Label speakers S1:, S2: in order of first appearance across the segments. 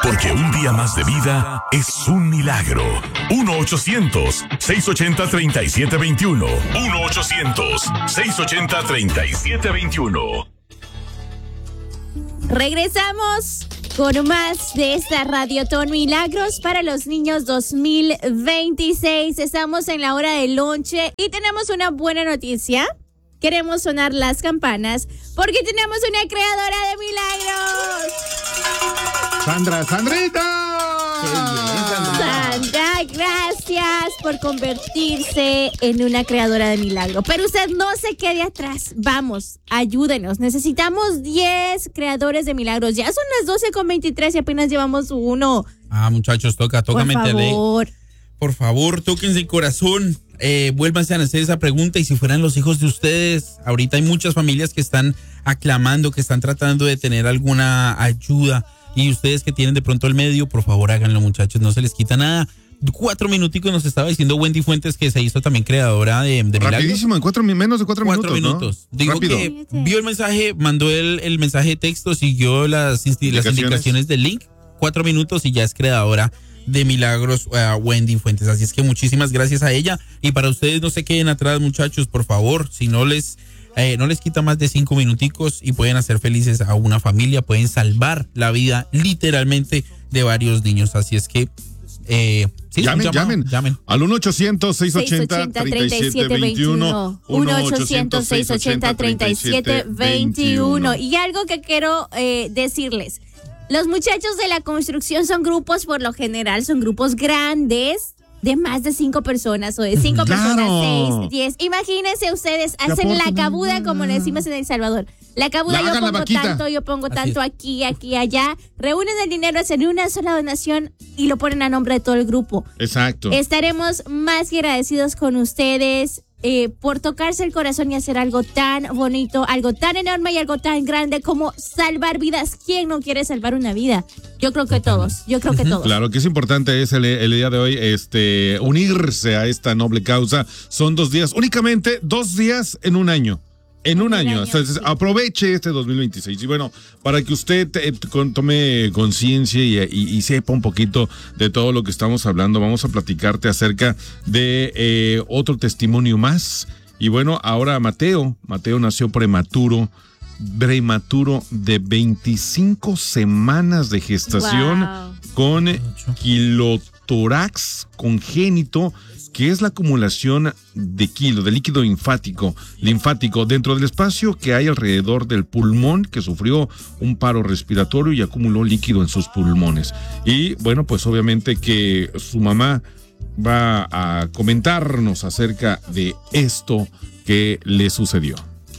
S1: Porque un día más de vida es un milagro. 1-800-680-3721. 1-800-680-3721.
S2: Regresamos con más de esta Radiotón Milagros para los Niños 2026. Estamos en la hora del lonche y tenemos una buena noticia. Queremos sonar las campanas porque tenemos una creadora de milagros.
S3: ¡Sandrita!
S2: ¡Qué bien, Sandra, gracias por convertirse en una creadora de milagros. Pero usted no se quede atrás. Vamos, ayúdenos. Necesitamos 10 creadores de milagros. Ya son las 12:23 y apenas llevamos uno.
S4: Muchachos, toca meterle. Por favor, tóquense el corazón. Vuélvanse a hacer esa pregunta, y si fueran los hijos de ustedes, ahorita hay muchas familias que están aclamando, que están tratando de tener alguna ayuda, y ustedes que tienen de pronto el medio, por favor háganlo, muchachos, no se les quita nada. 4 minuticos nos estaba diciendo Wendy Fuentes, que se hizo también creadora de milagros.
S3: Rapidísimo, en menos de 4 minutos, ¿no?
S4: Digo
S3: Rápido.
S4: Que vio el mensaje, mandó el mensaje de texto, siguió las indicaciones del link, 4 minutos y ya es creadora de milagros, Wendy Fuentes. Así es que muchísimas gracias a ella. Y para ustedes, no se queden atrás, muchachos, por favor. Si no les quita más de 5 minuticos y pueden hacer felices a una familia, pueden salvar la vida literalmente de varios niños. Así es que llamen
S3: al 1-800-680-3721.
S2: 1-800-680-3721. Y algo que quiero decirles: los muchachos de la construcción son grupos, por lo general, son grupos grandes, de más de 5 personas, o de 5 personas, 6, 10. Imagínense ustedes, hacen la cabuda, como le decimos en El Salvador. La cabuda, yo pongo tanto, yo pongo tanto, aquí, allá. Reúnen el dinero, hacen una sola donación y lo ponen a nombre de todo el grupo.
S3: Exacto.
S2: Estaremos más que agradecidos con ustedes por tocarse el corazón y hacer algo tan bonito, algo tan enorme y algo tan grande como salvar vidas. ¿Quién no quiere salvar una vida? Yo creo que todos.
S3: Claro que es importante el día de hoy unirse a esta noble causa. Son 2 días, únicamente 2 días en un año. Entonces, aproveche este 2026. Y bueno, para que usted tome conciencia y sepa un poquito de todo lo que estamos hablando, vamos a platicarte acerca de otro testimonio más. Y bueno, ahora Mateo nació prematuro de 25 semanas de gestación. Wow. Con quilotórax congénito, que es la acumulación de líquido linfático dentro del espacio que hay alrededor del pulmón, que sufrió un paro respiratorio y acumuló líquido en sus pulmones. Y bueno, pues obviamente que su mamá va a comentarnos acerca de esto que le sucedió.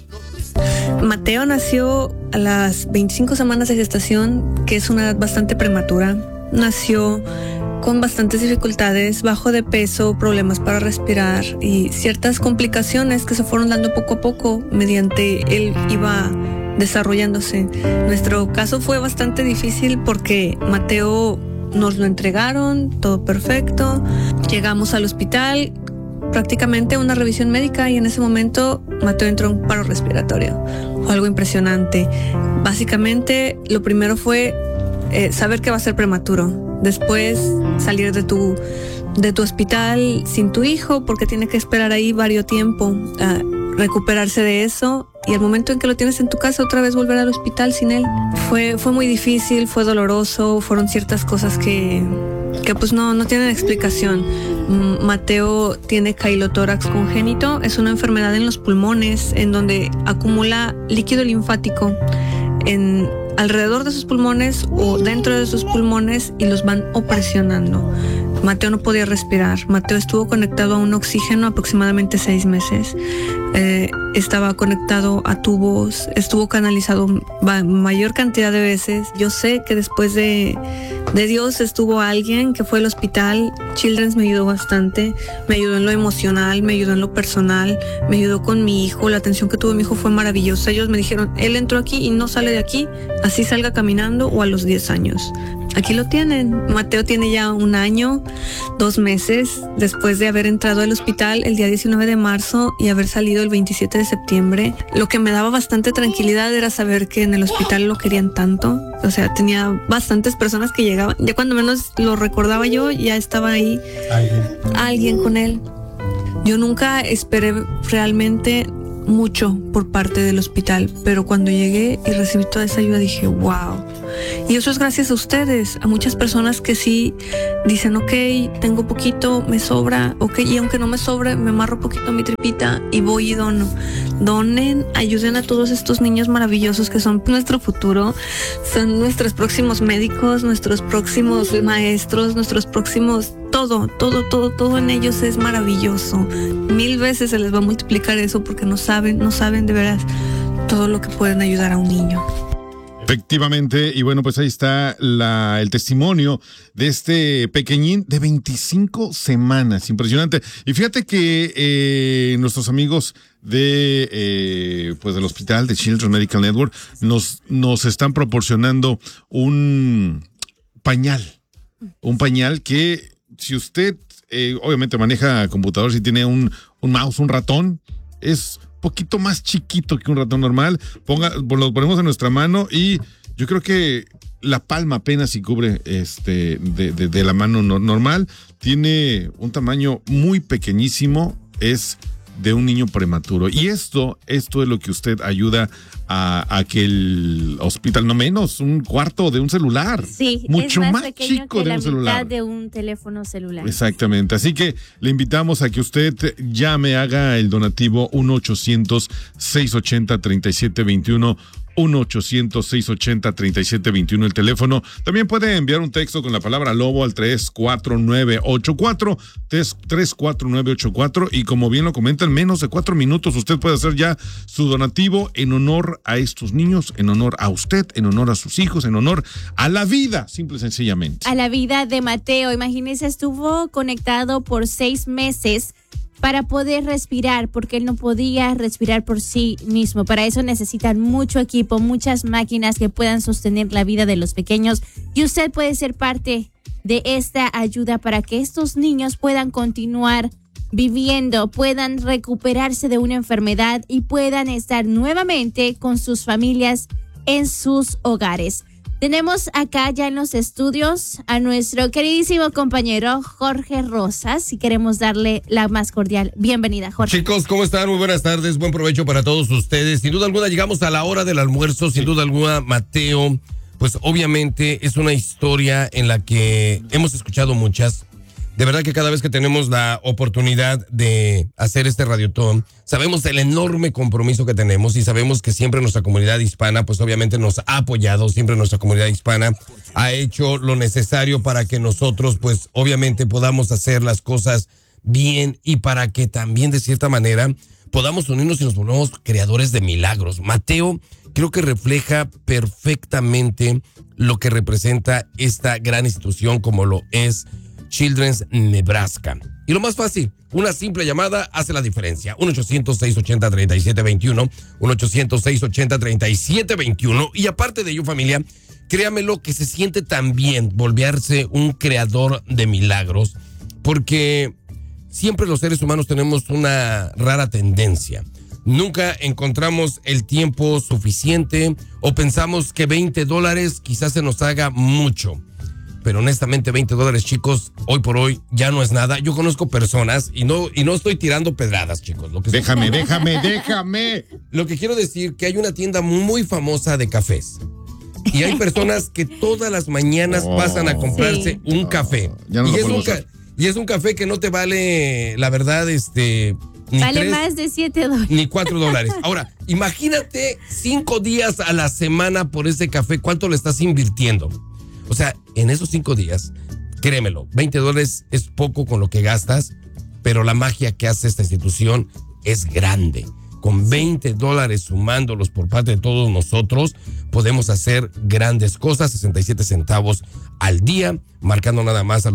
S5: Mateo nació a las 25 semanas de gestación, que es una edad bastante prematura. Nació con bastantes dificultades, bajo de peso, problemas para respirar y ciertas complicaciones que se fueron dando poco a poco mediante él iba desarrollándose. Nuestro caso fue bastante difícil porque Mateo nos lo entregaron, todo perfecto. Llegamos al hospital, prácticamente una revisión médica, y en ese momento Mateo entró en paro respiratorio. Fue algo impresionante. Básicamente, lo primero fue saber que va a ser prematuro. Después, salir de tu hospital sin tu hijo, porque tiene que esperar ahí varios tiempo a recuperarse de eso. Y el momento en que lo tienes en tu casa, otra vez volver al hospital sin él. Fue muy difícil, fue doloroso, fueron ciertas cosas que pues no tienen explicación. Mateo tiene quilotórax congénito, es una enfermedad en los pulmones en donde acumula líquido linfático alrededor de sus pulmones o dentro de sus pulmones y los van opresionando. Mateo no podía respirar. Mateo estuvo conectado a un oxígeno aproximadamente 6 meses. Estaba conectado a tubos, estuvo canalizado mayor cantidad de veces. Yo sé que después de Dios estuvo alguien que fue al hospital. Children's me ayudó bastante, me ayudó en lo emocional, me ayudó en lo personal, me ayudó con mi hijo. La atención que tuvo mi hijo fue maravillosa. Ellos me dijeron, él entró aquí y no sale de aquí, así salga caminando o a los 10 años. Aquí lo tienen. Mateo tiene ya 1 año. 2 meses después de haber entrado al hospital el día 19 de marzo y haber salido el 27 de septiembre. Lo que me daba bastante tranquilidad era saber que en el hospital lo querían tanto. O sea, tenía bastantes personas que llegaban. Ya cuando menos lo recordaba yo, ya estaba ahí alguien con él. Yo nunca esperé realmente mucho por parte del hospital, pero cuando llegué y recibí toda esa ayuda dije, wow. Y eso es gracias a ustedes, a muchas personas que sí dicen, ok, tengo poquito, me sobra, ok, y aunque no me sobre, me amarro poquito mi tripita y voy y dono. Donen, ayuden a todos estos niños maravillosos que son nuestro futuro, son nuestros próximos médicos, nuestros próximos maestros, nuestros próximos, todo en ellos es maravilloso. 1000 veces se les va a multiplicar eso porque no saben de veras todo lo que pueden ayudar a un niño.
S3: Efectivamente, y bueno, pues ahí está el testimonio de este pequeñín de 25 semanas, impresionante. Y fíjate que nuestros amigos del hospital de Children's Medical Network nos están proporcionando un pañal que si usted obviamente maneja computador, si tiene un mouse, un ratón, es poquito más chiquito que un ratón normal. Lo ponemos en nuestra mano y yo creo que la palma apenas si cubre de la mano normal. Tiene un tamaño muy pequeñísimo, es de un niño prematuro. Y esto es lo que usted ayuda a que el hospital, no menos, un cuarto de un celular.
S2: Sí,
S3: mucho
S2: es
S3: más
S2: pequeño
S3: chico
S2: que
S3: de
S2: la
S3: un celular.
S2: mitad de un teléfono celular.
S3: Exactamente. Así que le invitamos a que usted llame, haga el donativo 1-800-680-3721. 1-800-680-3721 el teléfono. También puede enviar un texto con la palabra lobo al 34984, 34984, y como bien lo comentan, menos de 4 minutos usted puede hacer ya su donativo en honor a estos niños, en honor a usted, en honor a sus hijos, en honor a la vida, simple y sencillamente.
S2: A la vida de Mateo. Imagínese, estuvo conectado por 6 meses para poder respirar, porque él no podía respirar por sí mismo. Para eso necesitan mucho equipo, muchas máquinas que puedan sostener la vida de los pequeños, y usted puede ser parte de esta ayuda para que estos niños puedan continuar viviendo, puedan recuperarse de una enfermedad y puedan estar nuevamente con sus familias en sus hogares. Tenemos acá ya en los estudios a nuestro queridísimo compañero Jorge Rosas y queremos darle la más cordial bienvenida, Jorge.
S6: Chicos, ¿cómo están? Muy buenas tardes, buen provecho para todos ustedes. Sin duda alguna llegamos a la hora del almuerzo, sin duda alguna, Mateo, pues obviamente es una historia en la que hemos escuchado muchas. De verdad que cada vez que tenemos la oportunidad de hacer este radiotón, sabemos el enorme compromiso que tenemos y sabemos que siempre nuestra comunidad hispana, pues obviamente nos ha apoyado, siempre nuestra comunidad hispana ha hecho lo necesario para que nosotros, pues obviamente podamos hacer las cosas bien y para que también de cierta manera podamos unirnos y nos volvamos creadores de milagros. Mateo creo que refleja perfectamente lo que representa esta gran institución como lo es Children's Nebraska. Y lo más fácil, una simple llamada hace la diferencia. 1-800-680-3721, 1-800-680-3721. Y aparte de ello, familia, créamelo que se siente tan bien volverse un creador de milagros, porque siempre los seres humanos tenemos una rara tendencia. Nunca encontramos el tiempo suficiente o pensamos que $20 quizás se nos haga mucho. Pero honestamente $20, chicos, hoy por hoy ya no es nada. Yo conozco personas y no estoy tirando pedradas, chicos.
S3: Déjame.
S6: Lo que quiero decir que hay una tienda muy famosa de cafés. Y hay personas que todas las mañanas pasan a comprarse un café.
S3: Ya no
S6: y es un café que no te vale, la verdad, ni
S2: vale
S6: 3,
S2: más de $7.
S6: Ni $4. Ahora, imagínate 5 días a la semana por ese café, ¿cuánto le estás invirtiendo? O sea, en esos 5 días, créemelo, $20 es poco con lo que gastas, pero la magia que hace esta institución es grande. Con $20 sumándolos por parte de todos nosotros, podemos hacer grandes cosas, 67 centavos al día, marcando nada más al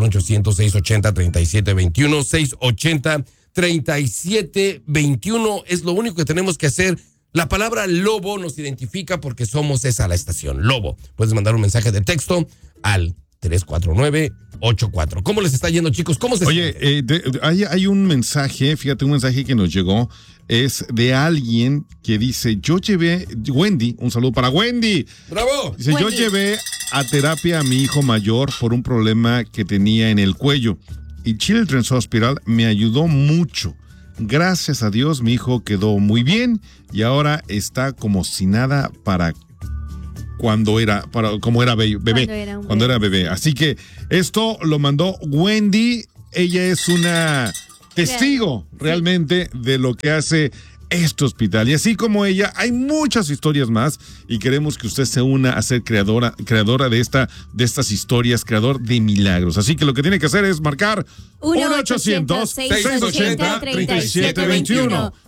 S6: 1-800-680-3721, 680-3721, es lo único que tenemos que hacer. La palabra Lobo nos identifica porque somos esa la estación, Lobo. Puedes mandar un mensaje de texto al 8180-848-8184. ¿Cómo les está yendo, chicos? ¿Cómo se
S3: Oye, hay un mensaje, fíjate, un mensaje que nos llegó, es de alguien que dice, yo llevé, Wendy, un saludo para Wendy.
S6: ¡Bravo!
S3: Dice,
S2: Wendy.
S3: yo llevé a terapia a mi hijo mayor por un problema que tenía en el cuello y Children's Hospital me ayudó mucho. Gracias a Dios mi hijo quedó muy bien y ahora está como si nada como era bebé. Cuando era bebé. Así que esto lo mandó Wendy. Ella es una testigo realmente de lo que hace este hospital. Y así como ella, hay muchas historias más y queremos que usted se una a ser creadora de estas historias, creador de milagros. Así que lo que tiene que hacer es marcar 1-800-680-3721.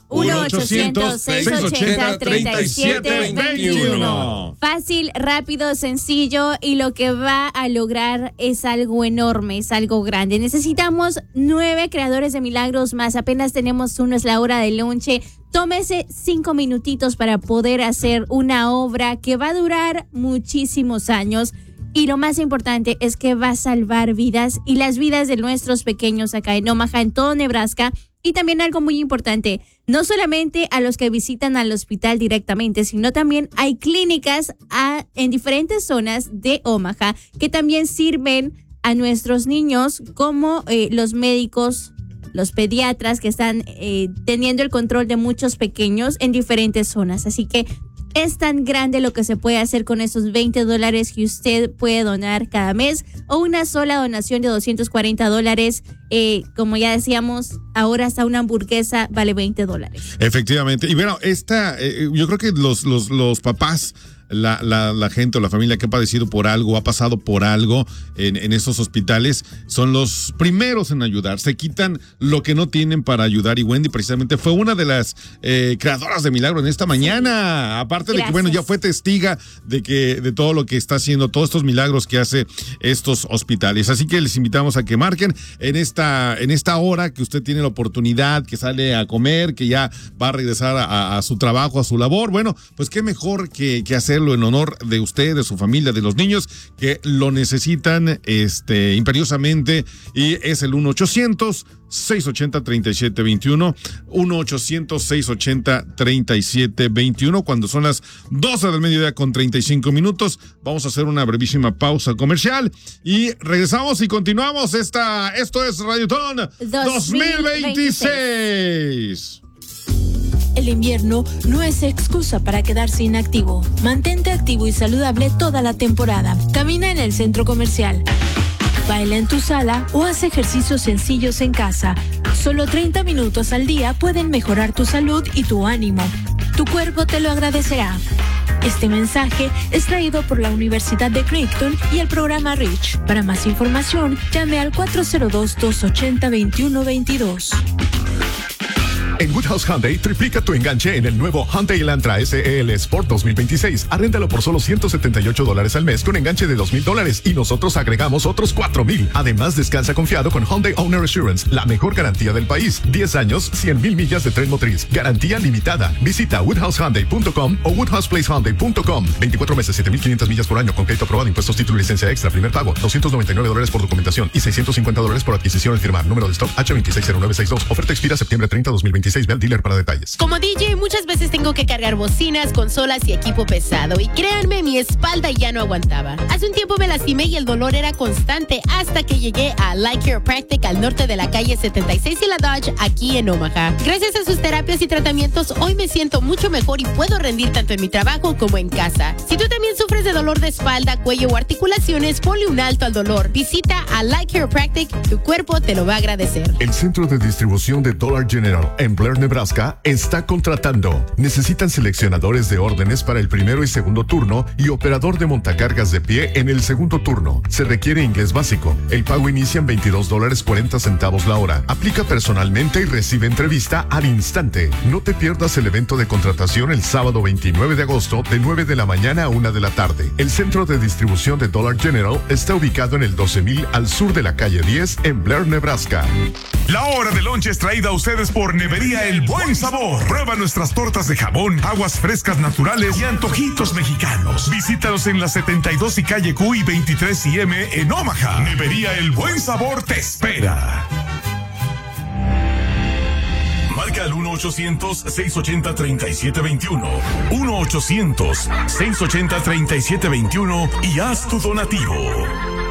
S3: 1-800-680-3721.
S2: Fácil, rápido, sencillo y lo que va a lograr es algo enorme, es algo grande. Necesitamos 9 creadores de milagros más. Apenas tenemos uno, es la hora del lonche. Tómese 5 minutitos para poder hacer una obra que va a durar muchísimos años. Y lo más importante es que va a salvar vidas y las vidas de nuestros pequeños acá en Omaha, en todo Nebraska. Y también algo muy importante, no solamente a los que visitan al hospital directamente, sino también hay clínicas en diferentes zonas de Omaha que también sirven a nuestros niños como los médicos, los pediatras que están teniendo el control de muchos pequeños en diferentes zonas. Así que es tan grande lo que se puede hacer con esos $20 que usted puede donar cada mes o una sola donación de $240. Como ya decíamos, ahora hasta una hamburguesa vale $20.
S3: Efectivamente. Y bueno, yo creo que los papás, la gente o la familia que ha padecido por algo, ha pasado por algo en esos hospitales, son los primeros en ayudar. Se quitan lo que no tienen para ayudar. Y Wendy precisamente fue una de las creadoras de milagro en esta mañana. Aparte de que, bueno, ya fue testiga de todo lo que está haciendo, todos estos milagros que hace estos hospitales. Así que les invitamos a que marquen en esta hora que usted tiene la oportunidad, que sale a comer, que ya va a regresar a su trabajo, a su labor. Bueno, pues qué mejor que hacerlo en honor de usted, de su familia, de los niños que lo necesitan imperiosamente, y es el 1-800-680-3721, 1-800-680-3721. Cuando son las 12 del mediodía con 35 minutos, vamos a hacer una brevísima pausa comercial y regresamos y continuamos. Esto es Radiotón 2026.
S7: El invierno no es excusa para quedarse inactivo. Mantente activo y saludable toda la temporada. Camina en el centro comercial, baila en tu sala o haz ejercicios sencillos en casa. Solo 30 minutos al día pueden mejorar tu salud y tu ánimo. Tu cuerpo te lo agradecerá. Este mensaje es traído por la Universidad de Creighton y el programa REACH. Para más información, llame al 402-280-2122.
S8: En Woodhouse Hyundai, triplica tu enganche en el nuevo Hyundai Elantra SEL Sport 2026. Arréndalo por solo $178 al mes con enganche de $2,000 y nosotros agregamos otros $4,000. Además, descansa confiado con Hyundai Owner Assurance, la mejor garantía del país. 10 años, 100,000 millas de tren motriz. Garantía limitada. Visita woodhousehyundai.com o woodhouseplacehyundai.com. 24 meses, 7,500 millas por año con crédito aprobado, impuestos, título y licencia extra. Primer pago, $299 por documentación y $650 por adquisición al firmar. Número de stock H260962. Oferta expira septiembre 30, 2026. Ve al dealer para detalles.
S9: Como DJ, muchas veces tengo que cargar bocinas, consolas y equipo pesado. Y créanme, mi espalda ya no aguantaba. Hace un tiempo me lastimé y el dolor era constante hasta que llegué a Light Chiropractic al norte de la calle 76 y la Dodge, aquí en Omaha. Gracias a sus terapias y tratamientos, hoy me siento mucho mejor y puedo rendir tanto en mi trabajo como en casa. Si tú también sufres de dolor de espalda, cuello o articulaciones, ponle un alto al dolor. Visita a Light Chiropractic, tu cuerpo te lo va a agradecer.
S8: El centro de distribución de Dollar General en Blair, Nebraska, está contratando. Necesitan seleccionadores de órdenes para el primero y segundo turno y operador de montacargas de pie en el segundo turno. Se requiere inglés básico. El pago inicia en $22.40 la hora. Aplica personalmente y recibe entrevista al instante. No te pierdas el evento de contratación el sábado 29 de agosto de 9 de la mañana a 1 de la tarde. El centro de distribución de Dollar General está ubicado en el 12,000 al sur de la calle 10 en Blair, Nebraska.
S1: La hora del lunch es traída a ustedes por Nevería Nevería El Buen Sabor. Prueba nuestras tortas de jamón, aguas frescas naturales y antojitos mexicanos. Visítanos en la 72 y calle Q y 23 y M en Omaha. Nevería El Buen Sabor te espera. Marca al 1-800-680-3721. 1-800-680-3721 y haz tu donativo.